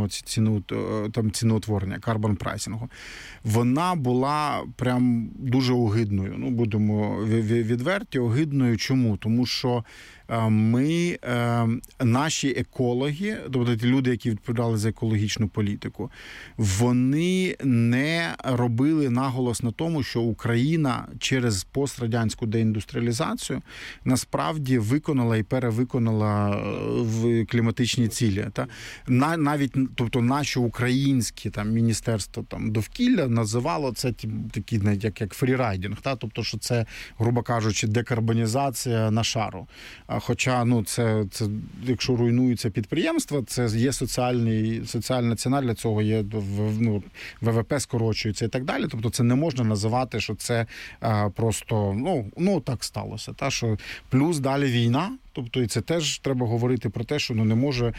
карбонового ціноутворення, карбон прайсингу, вона була прям дуже огидною. Ну, будемо відверті, огидною. Чому? Тому що ми, наші екологи, тобто ті люди, які відповідали за екологічну політику, вони не робили наголос на тому, що Україна через пострадянську деіндустріалізацію насправді виконала і перевиконала в кліматичні цілі. Та? Навіть, тобто, наші українські там міністерство там довкілля називало це такі, як фрірайдинг, та? Тобто, що це, грубо кажучи, декарбонізація на шару. Хоча, ну, це якщо руйнуються підприємства, це є соціальна ціна для цього, є, ну, ВВП скорочується і так далі. Тобто це не можна називати, що це просто, ну так сталося. Та, що плюс далі війна. Тобто і це теж треба говорити про те, що не може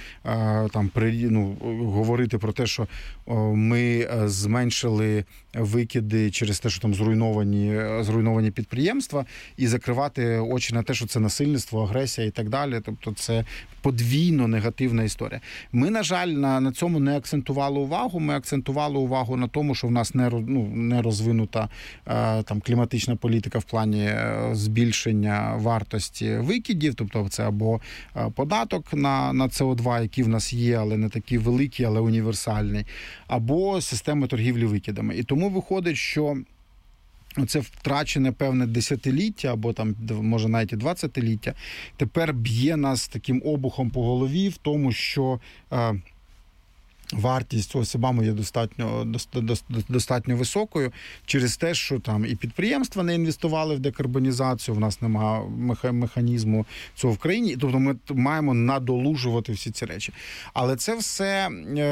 говорити про те, що ми зменшили викиди через те, що там зруйновані підприємства, і закривати очі на те, що це насильництво, агресія і так далі. Тобто це подвійно негативна історія. Ми, на жаль, на цьому не акцентували увагу. Ми акцентували увагу на тому, що в нас не розвинута там кліматична політика в плані збільшення вартості викидів, тобто це або податок на СО2, який в нас є, але не такий великий, але універсальний, або система торгівлі викидами. І тому виходить, що це втрачене певне десятиліття, або там, може, навіть і 20-ліття, тепер б'є нас таким обухом по голові в тому, що вартість цього СБАМу є достатньо високою через те, що там і підприємства не інвестували в декарбонізацію, в нас немає механізму цього в країні, тобто ми маємо надолужувати всі ці речі. Але це все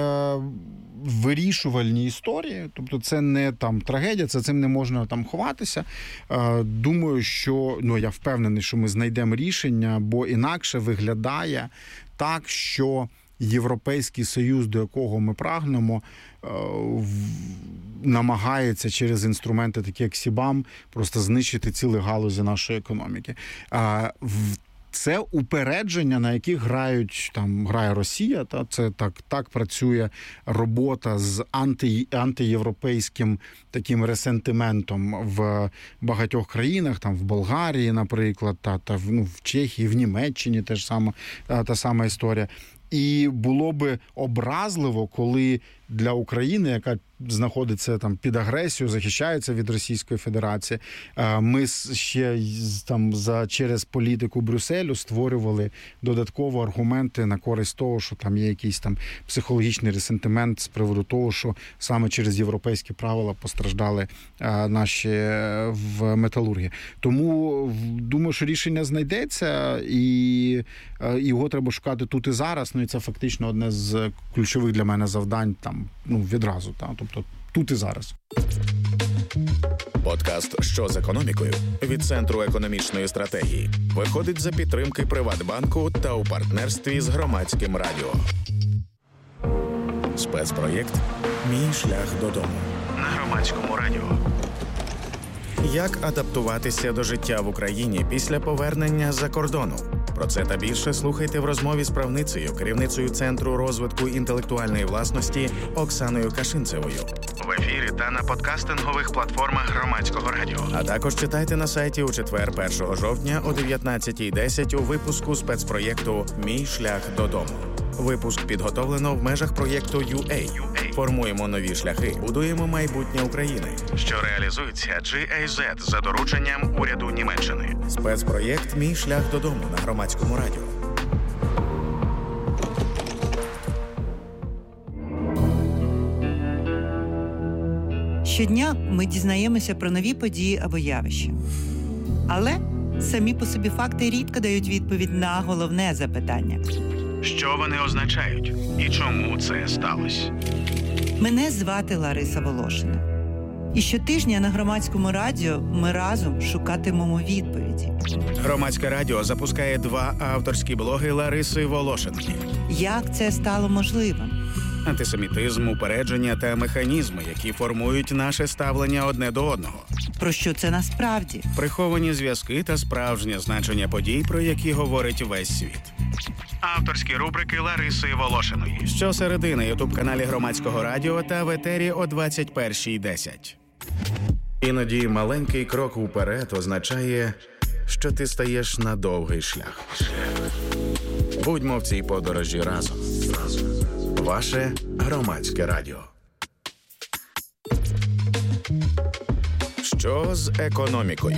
вирішувальні історії, тобто це не там трагедія, цим не можна там ховатися. Думаю, що, я впевнений, що ми знайдемо рішення, бо інакше виглядає так, що Європейський Союз, до якого ми прагнемо, намагається через інструменти, такі як СБАМ, просто знищити цілі галузі нашої економіки. Це упередження, на яких грає Росія. Та це так працює робота з антиєвропейським таким ресентиментом в багатьох країнах, там в Болгарії, наприклад, в Чехії, в Німеччині та сама історія. І було би образливо, коли для України, яка знаходиться там під агресією, захищається від Російської Федерації, ми ще там через політику Брюсселю створювали додаткові аргументи на користь того, що там є якийсь там психологічний ресентимент з приводу того, що саме через європейські правила постраждали наші в металургії. Тому думаю, що рішення знайдеться, і його треба шукати тут і зараз. І це фактично одне з ключових для мене завдань там, відразу. Тобто тут і зараз. Подкаст «Що з економікою» від Центру економічної стратегії виходить за підтримки Приватбанку та у партнерстві з Громадським радіо. Спецпроєкт «Мій шлях додому» на Громадському радіо. Як адаптуватися до життя в Україні після повернення з-за кордону? Про це та більше слухайте в розмові з правницею, керівницею Центру розвитку інтелектуальної власності Оксаною Кашинцевою. В ефірі та на подкастингових платформах Громадського радіо. А також читайте на сайті у четвер 1 жовтня о 19:10 у випуску спецпроєкту «Мій шлях додому». Випуск підготовлено в межах проєкту UA. Формуємо нові шляхи, будуємо майбутнє України, що реалізується GIZ за дорученням уряду Німеччини. Спецпроєкт «Мій шлях додому» на Громадському радіо. Щодня ми дізнаємося про нові події або явища. Але самі по собі факти рідко дають відповідь на головне запитання. Що вони означають і чому це сталося? Мене звати Лариса Волошина. І щотижня на Громадському радіо ми разом шукатимемо відповіді. Громадське радіо запускає 2 авторські блоги Лариси Волошинки. Як це стало можливим? антисемітизм, упередження та механізми, які формують наше ставлення одне до одного. Про що це насправді? Приховані зв'язки та справжнє значення подій, про які говорить весь світ. Авторські рубрики Лариси Волошиної. Щосереди на ютуб-каналі Громадського радіо та в етері о 21:10. Іноді маленький крок уперед означає, що ти стаєш на довгий шлях. Будьмо в цій подорожі разом. Ваше Громадське радіо. Що з економікою?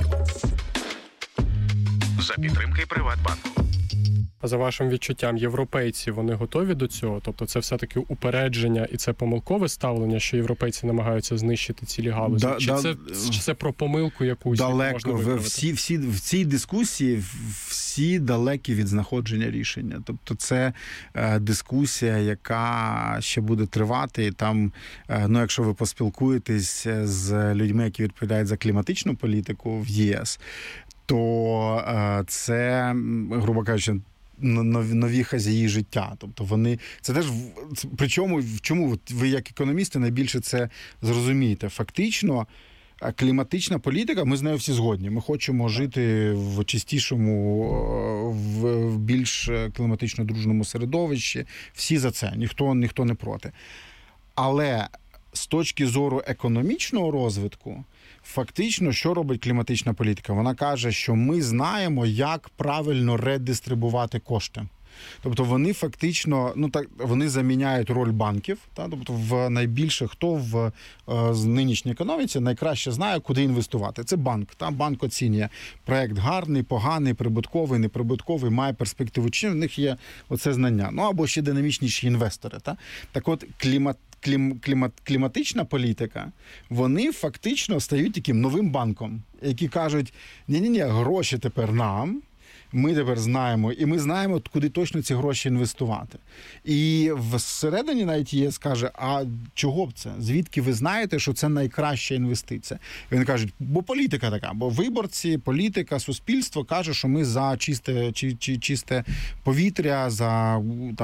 За підтримки Приватбанку. А за вашим відчуттям, європейці, вони готові до цього? Тобто це все-таки упередження і це помилкове ставлення, що європейці намагаються знищити цілі галузі? Чи це про помилку якусь? Далеко. В цій дискусії всі далекі від знаходження рішення. Тобто це дискусія, яка ще буде тривати. І там, якщо ви поспілкуєтесь з людьми, які відповідають за кліматичну політику в ЄС, то це, грубо кажучи, нові хазяї життя. Тобто вони... Це теж... Причому, в чому ви як економісти найбільше це зрозумієте? Фактично, кліматична політика, ми з нею всі згодні. Ми хочемо жити в чистішому, в більш кліматично дружному середовищі. Всі за це. Ніхто не проти. Але з точки зору економічного розвитку, фактично, що робить кліматична політика? Вона каже, що ми знаємо, як правильно редистрибувати кошти. Тобто вони фактично, вони заміняють роль банків. Тобто хто в нинішній економіці найкраще знає, куди інвестувати. Це банк. Банк оцінює проект гарний, поганий, прибутковий, неприбутковий, має перспективу. Чи в них є оце знання? Або ще динамічніші інвестори. Так от, кліматична політика, вони фактично стають таким новим банком, які кажуть, ні, гроші тепер нам, ми тепер знаємо, і ми знаємо, куди точно ці гроші інвестувати. І всередині навіть ЄС каже, а чого б це? Звідки ви знаєте, що це найкраща інвестиція? І вони кажуть, бо політика така, бо виборці, політика, суспільство каже, що ми за чисте повітря, за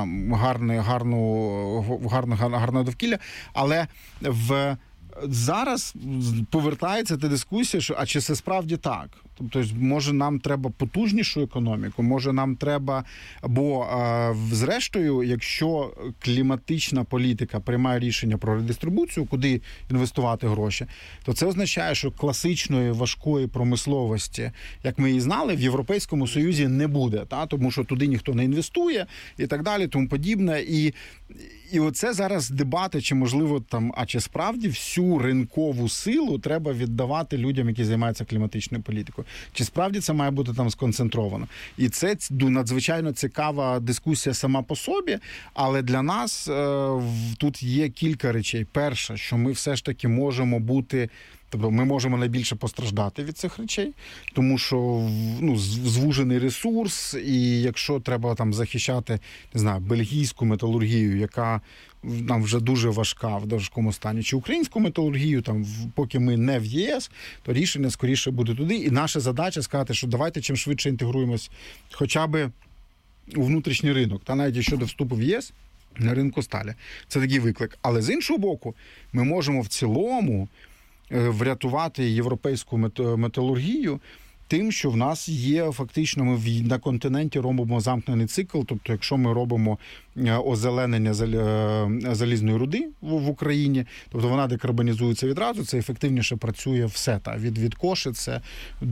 гарне довкілля, але зараз повертається та дискусія, що чи це справді так? Тобто, може, нам треба потужнішу економіку, може, нам треба... Бо, зрештою, якщо кліматична політика приймає рішення про редистрибуцію, куди інвестувати гроші, то це означає, що класичної важкої промисловості, як ми її знали, в Європейському Союзі не буде, тому що туди ніхто не інвестує і так далі, тому подібне. І оце зараз дебати, чи можливо чи справді всю ринкову силу треба віддавати людям, які займаються кліматичною політикою. Чи справді це має бути сконцентровано? І це надзвичайно цікава дискусія сама по собі, але для нас тут є кілька речей. Перше, що ми все ж таки можемо бути... Тобто ми можемо найбільше постраждати від цих речей, тому що звужений ресурс, і якщо треба захищати, бельгійську металургію, яка нам вже дуже важка в важкому стані, чи українську металургію, поки ми не в ЄС, то рішення скоріше буде туди. І наша задача сказати, що давайте чим швидше інтегруємось хоча б у внутрішній ринок, навіть щодо вступу в ЄС, на ринку сталі. Це такий виклик. Але з іншого боку, ми можемо в цілому врятувати європейську металургію тим, що в нас є фактично, ми на континенті робимо замкнений цикл, тобто якщо ми робимо озеленення залізної руди в Україні, тобто вона декарбонізується відразу, це ефективніше працює все, від кошице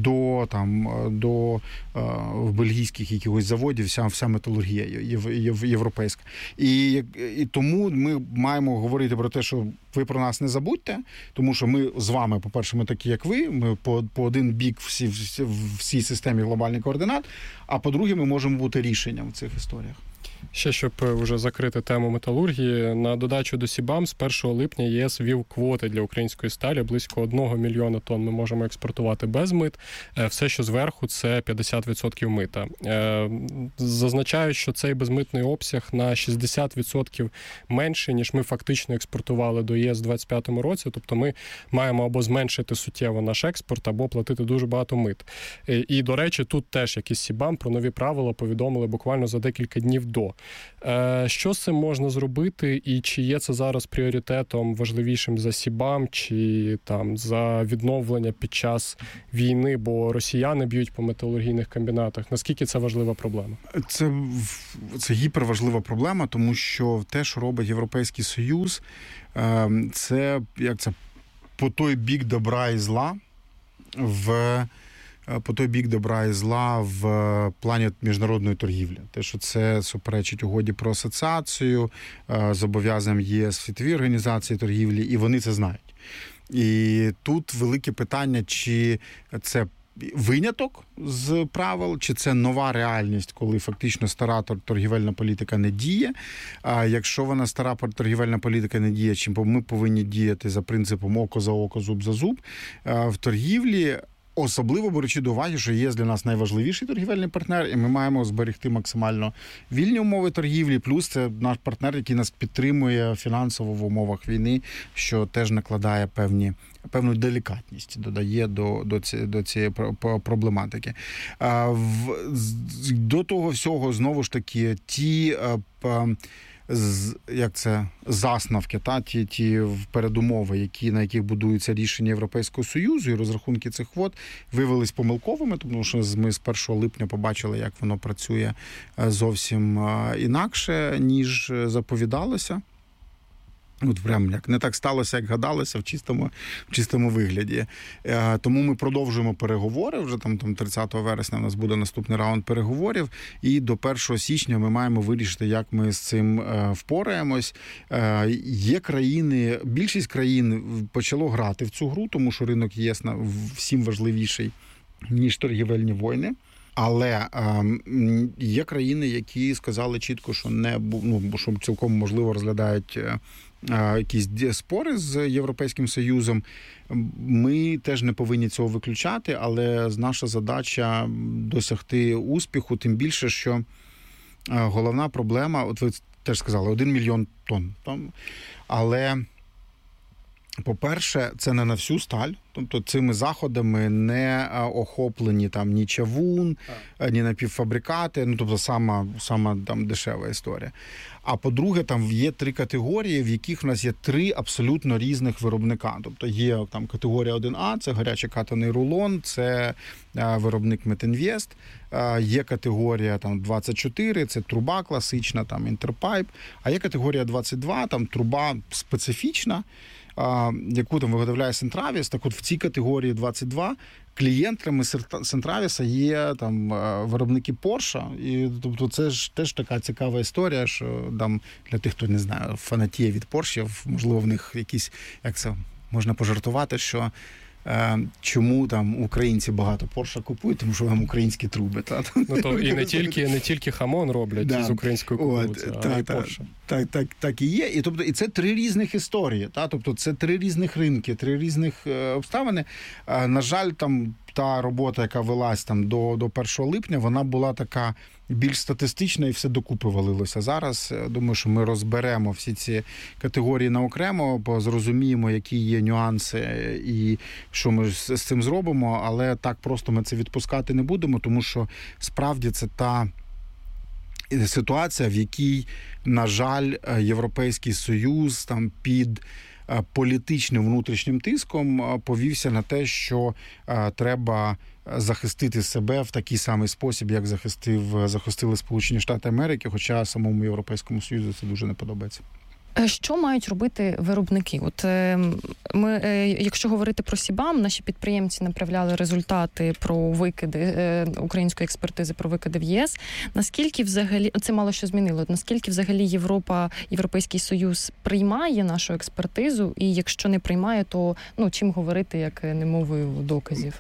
до бельгійських якихось заводів, вся металургія європейська. І тому ми маємо говорити про те, що ви про нас не забудьте, тому що ми з вами, по-перше, ми такі, як ви, ми по один бік всій системі глобальних координат, а по-друге, ми можемо бути рішенням в цих історіях. Ще, щоб вже закрити тему металургії, на додачу до СІБАМ з 1 липня ЄС ввів квоти для української сталі. Близько 1 мільйона тонн ми можемо експортувати без мит. Все, що зверху, це 50% мита. Зазначаю, що цей безмитний обсяг на 60% менше, ніж ми фактично експортували до ЄС у 2025 році. Тобто ми маємо або зменшити суттєво наш експорт, або платити дуже багато мит. І, до речі, тут теж якийсь СІБАМ про нові правила повідомили буквально за декілька днів до. АТО. Що з цим можна зробити, і чи є це зараз пріоритетом важливішим за СІБАМ, чи там за відновлення під час війни, бо росіяни б'ють по металургійних комбінатах? Наскільки це важлива проблема? Це гіперважлива проблема, тому що те, що робить Європейський Союз, це по той бік добра і зла в плані міжнародної торгівлі. Те, що це суперечить угоді про асоціацію, зобов'язанням ЄС, Світовій організації торгівлі, і вони це знають. І тут велике питання, чи це виняток з правил, чи це нова реальність, коли фактично стара торгівельна політика не діє. А якщо вона стара торгівельна політика не діє, чи ми повинні діяти за принципом око за око, зуб за зуб в торгівлі, особливо беручи до уваги, що ЄС для нас найважливіший торгівельний партнер, і ми маємо зберегти максимально вільні умови торгівлі, плюс це наш партнер, який нас підтримує фінансово в умовах війни, що теж накладає певну делікатність, додає до цієї проблематики. До того всього, знову ж таки, ті заснавки, ті передумови, на яких будуються рішення Європейського Союзу, і розрахунки цих квот виявились помилковими, тому що ми з 1 липня побачили, як воно працює зовсім інакше, ніж заповідалося. От прям як не так сталося, як гадалося в чистому вигляді. Тому ми продовжуємо переговори. Вже там 30 вересня у нас буде наступний раунд переговорів. І до 1 січня ми маємо вирішити, як ми з цим впораємось. Є країни, більшість країн почало грати в цю гру, тому що ринок ЄС всім важливіший, ніж торгівельні війни. Але є країни, які сказали чітко, що що цілком можливо розглядають якісь спори з Європейським Союзом. Ми теж не повинні цього виключати, але наша задача досягти успіху, тим більше, що головна проблема, от ви теж сказали, 1 мільйон тонн. Але, по-перше, це не на всю сталь. Тобто цими заходами не охоплені ні чавун, ні напівфабрикати, тобто сама дешева історія. А по-друге, там є 3 категорії, в яких в нас є 3 абсолютно різних виробника. Тобто є категорія 1А, це гарячий катаний рулон, це виробник Метінвест. Є категорія 24, це труба класична, Інтерпайп. А є категорія 22, труба специфічна, яку виготовляє Сентравіс. Так от в цій категорії 22 клієнтами Сентравіса є виробники Порша. І тобто це ж теж така цікава історія, що для тих, хто не знає, фанатіє від Поршів, можливо, в них якісь, можна пожартувати, що чому українці багато Порша купують, тому що українські труби. І не тільки хамон роблять з української кукурудзи, а й Порша. Так і є. І це 3 різних історії. Тобто це 3 різних ринки, 3 різних обставини. На жаль, та робота, яка велась до 1 липня, вона була така більш статистична і все докупи валилося. Зараз, думаю, що ми розберемо всі ці категорії наокремо, зрозуміємо, які є нюанси і що ми з цим зробимо, але так просто ми це відпускати не будемо, тому що справді це та ситуація, в якій, на жаль, Європейський Союз під політичним внутрішнім тиском повівся на те, що треба захистити себе в такий самий спосіб, як захистили Сполучені Штати Америки, хоча самому Європейському Союзу це дуже не подобається. Що мають робити виробники? Ми, якщо говорити про СІБАМ, наші підприємці направляли результати про викиди української експертизи про викиди в ЄС. Наскільки взагалі це мало що змінило? Наскільки взагалі Європейський Союз приймає нашу експертизу? І якщо не приймає, то чим говорити, як не мовою доказів?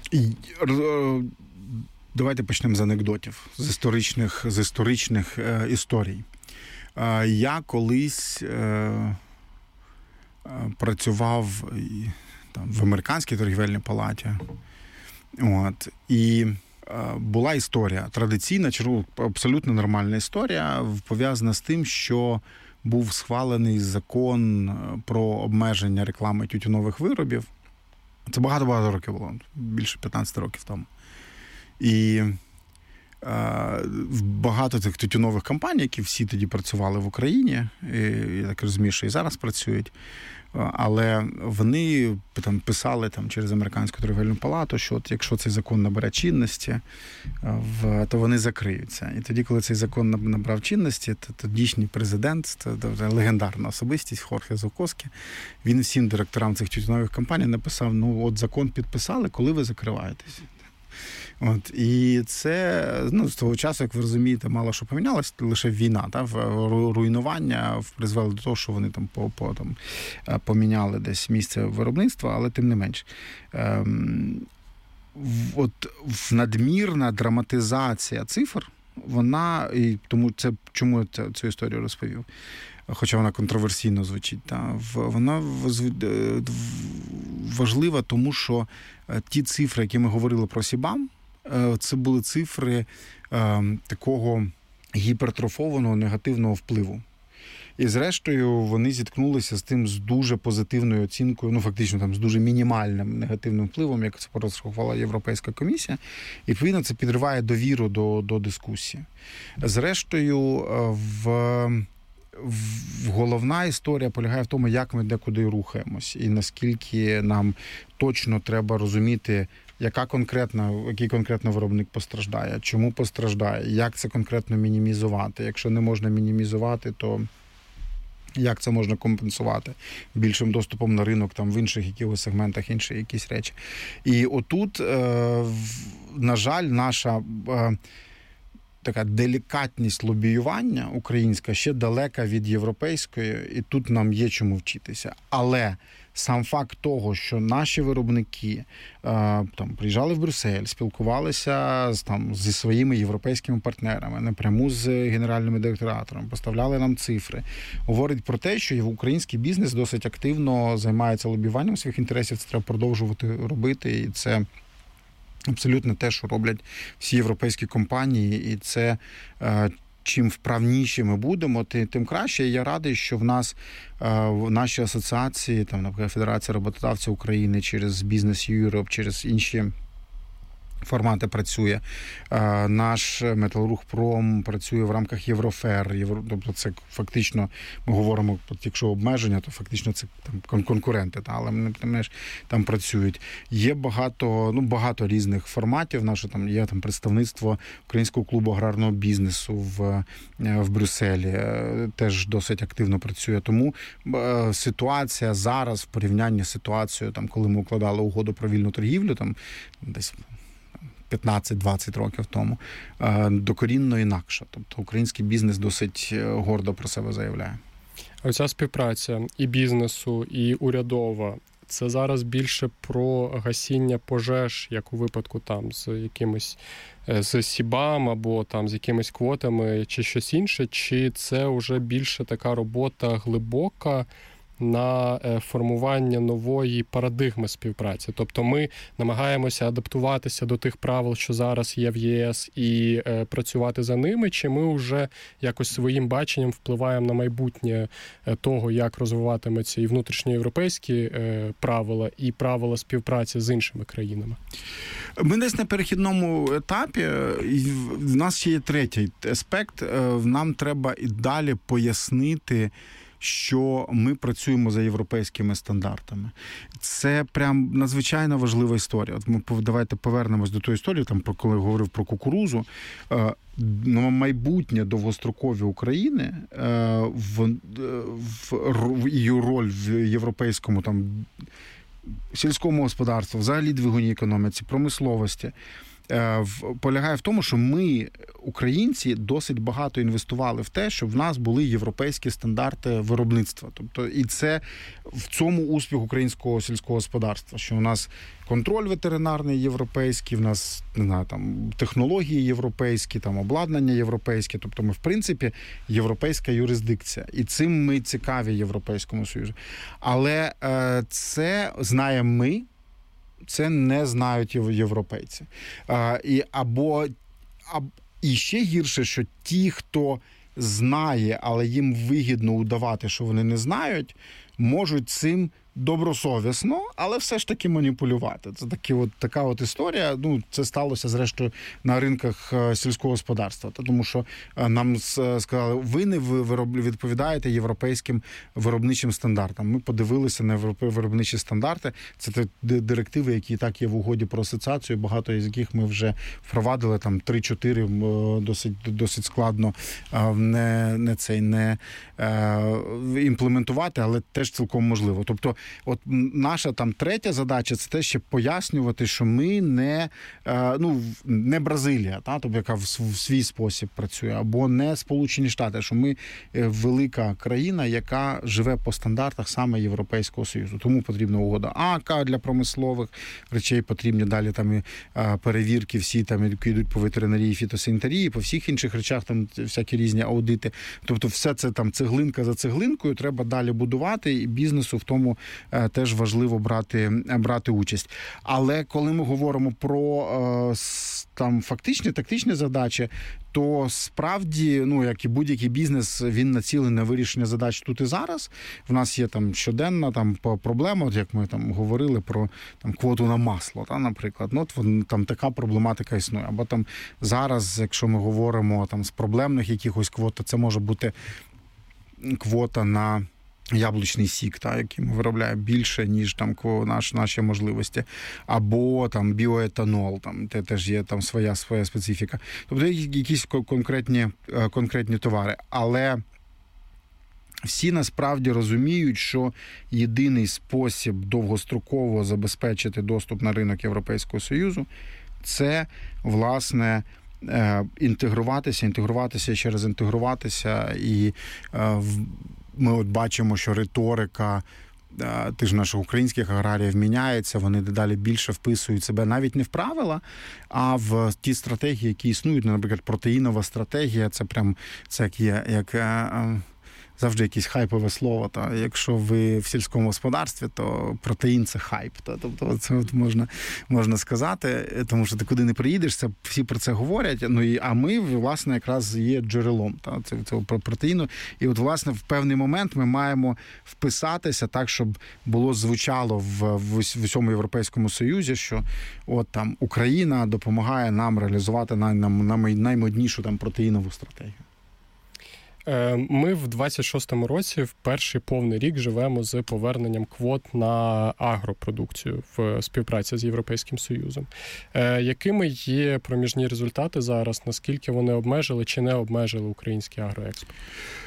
Давайте почнемо з анекдотів, з історичних історій. Я колись працював в американській торгівельній палаті. І була історія, традиційна, абсолютно нормальна історія, пов'язана з тим, що був схвалений закон про обмеження реклами тютюнових виробів. Це багато-багато років було, більше 15 років тому. І багато тих тютюнових компаній, які всі тоді працювали в Україні, і, я так розумію, що і зараз працюють, але вони там писали там, через Американську торгівельну палату, що от, якщо цей закон набере чинності, то вони закриються. І тоді, коли цей закон набрав чинності, то тодішній президент, легендарна особистість Хорхе Зукоски, він всім директорам цих тютюнових компаній написав, от закон підписали, коли ви закриваєтесь. І це, з того часу, як ви розумієте, мало що помінялось, лише війна, руйнування призвело до того, що вони там поміняли десь місце виробництва, але тим не менш. Надмірна драматизація цифр, і тому чому я цю історію розповів? Хоча вона контроверсійно звучить, вона важлива, тому що ті цифри, які ми говорили про СІБАМ, це були цифри такого гіпертрофованого негативного впливу. І зрештою вони зіткнулися з тим з дуже позитивною оцінкою, фактично там з дуже мінімальним негативним впливом, як це порахувала Європейська комісія. І, відповідно, це підриває довіру до дискусії. Зрештою, головна історія полягає в тому, як ми декуди рухаємось і наскільки нам точно треба розуміти, який конкретно виробник постраждає, чому постраждає, як це конкретно мінімізувати. Якщо не можна мінімізувати, то як це можна компенсувати більшим доступом на ринок, там в інших якихось сегментах, інші якісь речі. І отут, на жаль, наша така делікатність лобіювання українська ще далека від європейської, і тут нам є чому вчитися. Але сам факт того, що наші виробники приїжджали в Брюссель, спілкувалися зі своїми європейськими партнерами, напряму з генеральними директоратами, поставляли нам цифри, говорить про те, що український бізнес досить активно займається лобіюванням своїх інтересів, це треба продовжувати робити, і це абсолютно те, що роблять всі європейські компанії, і це чим вправніші ми будемо, тим краще. І я радий, що в нас в нашій асоціації, наприклад, Федерація роботодавців України через Business Europe, через інші формати працює. Наш Металургпром працює в рамках Єврофер. Тобто це фактично, ми говоримо, якщо обмеження, то фактично це конкуренти, але вони там працюють. Є багато різних форматів. Є представництво Українського клубу аграрного бізнесу в Брюсселі. Теж досить активно працює. Тому ситуація зараз в порівнянні з ситуацією, коли ми укладали угоду про вільну торгівлю, десь 15-20 років тому, докорінно інакша. Тобто український бізнес досить гордо про себе заявляє. Оця співпраця і бізнесу, і урядова, це зараз більше про гасіння пожеж, як у випадку з якимось з СІБАМ або з якимись квотами чи щось інше, чи це вже більше така робота глибока на формування нової парадигми співпраці. Тобто ми намагаємося адаптуватися до тих правил, що зараз є в ЄС, і працювати за ними, чи ми вже якось своїм баченням впливаємо на майбутнє того, як розвиватиметься і внутрішньоєвропейські правила, і правила співпраці з іншими країнами? Ми десь на перехідному етапі. В нас ще є третій аспект. Нам треба і далі пояснити, що ми працюємо за європейськими стандартами. Це прям надзвичайно важлива історія. Ми давайте повернемось до тої історії, коли говорив про кукурузу. Майбутнє довгострокові України, її роль в європейському сільському господарстві, взагалі двигунній економіці, промисловості, полягає в тому, що ми, українці, досить багато інвестували в те, щоб в нас були європейські стандарти виробництва. Тобто, і це в цьому успіх українського сільського господарства, що у нас контроль ветеринарний європейський, в нас технології європейські, обладнання європейське. Тобто ми, в принципі, європейська юрисдикція. І цим ми цікаві Європейському Союзу. Але це знаємо ми, це не знають європейці. І ще гірше, що ті, хто знає, але їм вигідно удавати, що вони не знають, можуть цим добросовісно, але все ж таки маніпулювати. Це така от історія. Ну, це сталося, зрештою, на ринках сільського господарства. Тому що нам сказали, ви не відповідаєте європейським виробничим стандартам. Ми подивилися на виробничі стандарти. Це директиви, які так є в угоді про асоціацію, багато з яких ми вже впровадили, там 3-4 досить складно не імплементувати, але теж цілком можливо. Тобто, от наша там третя задача – це те, ще пояснювати, що ми не Бразилія, тобто, яка в свій спосіб працює, або не Сполучені Штати, що ми велика країна, яка живе по стандартах саме Європейського Союзу. Тому потрібна угода АК для промислових речей, потрібні далі там і перевірки всі, там, які йдуть по ветеринарії, фітосанітарії, по всіх інших речах, там всякі різні аудити. Тобто все це там цеглинка за цеглинкою треба далі будувати, і бізнесу в тому теж важливо брати участь. Але коли ми говоримо про там фактичні, тактичні задачі, то справді, як і будь-який бізнес, він націлений на вирішення задач тут і зараз. В нас є там щоденна там проблема, от як ми там говорили про там квоту на масло, наприклад. Там така проблематика існує. Або там зараз, якщо ми говоримо там з проблемних якихось квот, то це може бути квота на яблучний сік, який ми виробляємо більше, ніж там наші можливості, або там біоетанол, там теж є там своя специфіка. Тобто якісь конкретні товари. Але всі насправді розуміють, що єдиний спосіб довгостроково забезпечити доступ на ринок Європейського Союзу – це, власне, інтегруватися через інтегруватися. І ми от бачимо, що риторика тих ж наших українських аграріїв міняється, вони дедалі більше вписують себе навіть не в правила, а в ті стратегії, які існують. Наприклад, протеїнова стратегія, це як завжди якесь хайпове слово. Якщо ви в сільському господарстві, то протеїн – це хайп. Тобто це от можна сказати, тому що ти куди не приїдеш, всі про це говорять. А ми, власне, якраз є джерелом цього протеїну. І от, власне, в певний момент ми маємо вписатися так, щоб звучало в усьому Європейському Союзі, що от там Україна допомагає нам реалізувати наймоднішу там протеїнову стратегію. Ми в 26-му році в перший повний рік живемо з поверненням квот на агропродукцію в співпраці з Європейським Союзом. Якими є проміжні результати зараз? Наскільки вони обмежили чи не обмежили український агроекспорт?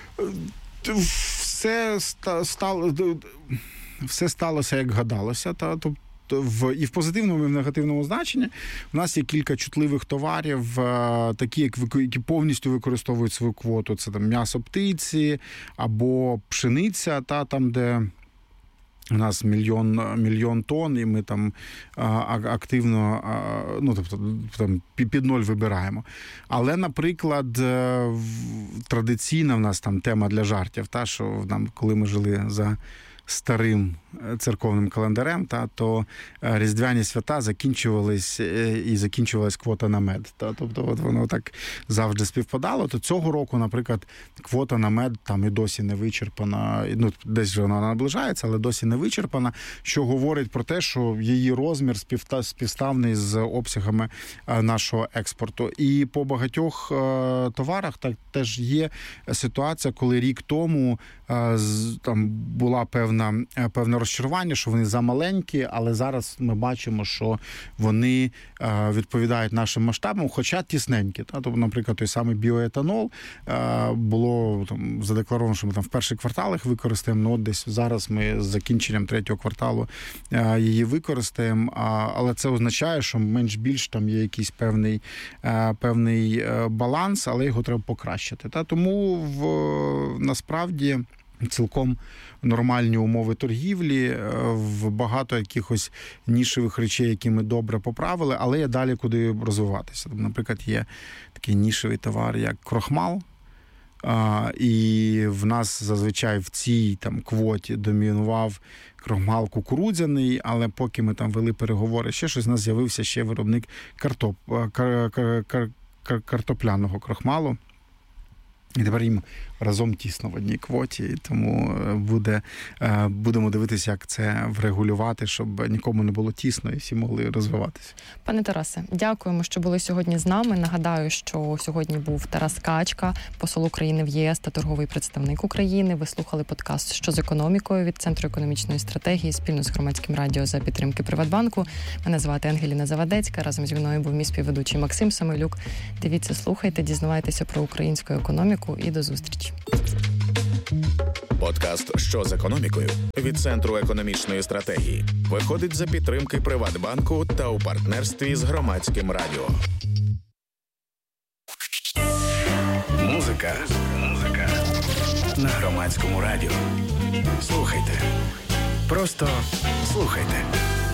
Все сталося, як гадалося. Тобто і в позитивному, і в негативному значенні. У нас є кілька чутливих товарів, такі, які повністю використовують свою квоту. Це там м'ясо птиці або пшениця, там, де у нас мільйон тонн, і ми там активно, там під ноль вибираємо. Але, наприклад, традиційна в нас там тема для жартів, що коли ми жили за старим церковним календарем, то різдвяні свята закінчувалась квота на мед. Тобто от воно так завжди співпадало. То цього року, наприклад, квота на мед там і досі не вичерпана. Десь вже вона наближається, але досі не вичерпана, що говорить про те, що її розмір співставний з обсягами нашого експорту. І по багатьох товарах теж є ситуація, коли рік тому там була певне розчарування, що вони замаленькі, але зараз ми бачимо, що вони відповідають нашим масштабам, хоча тісненькі. Тобто, наприклад, той самий біоетанол було там задекларовано, що ми там в перший квартал їх використаємо, десь зараз ми з закінченням третього кварталу її використаємо, але це означає, що менш-більш там є якийсь певний баланс, але його треба покращити. Тому насправді цілком нормальні умови торгівлі, в багато якихось нішевих речей, які ми добре поправили, але є далі куди розвиватися. Наприклад, є такий нішевий товар, як крохмал, і в нас зазвичай в цій там квоті домінував крохмал кукурудзяний, але поки ми там вели переговори, ще щось, у нас з'явився ще виробник картопляного крохмалу. І тепер їм разом тісно в одній квоті, і тому будемо дивитися, як це врегулювати, щоб нікому не було тісно і всі могли розвиватися. Пане Тарасе, дякуємо, що були сьогодні з нами. Нагадаю, що сьогодні був Тарас Качка, посол України в ЄС та торговий представник України. Ви слухали подкаст «Що з економікою» від Центру економічної стратегії спільно з Громадським радіо за підтримки Приватбанку. Мене звати Ангеліна Завадецька. Разом зі мною був мій співведучий Максим Самойлюк. Дивіться, слухайте, дізнавайтеся про українську економіку і до зустрічі. Подкаст «Що з економікою» від Центру економічної стратегії виходить за підтримки Приватбанку та у партнерстві з Громадським радіо. Музика на Громадському радіо. Слухайте. Просто слухайте.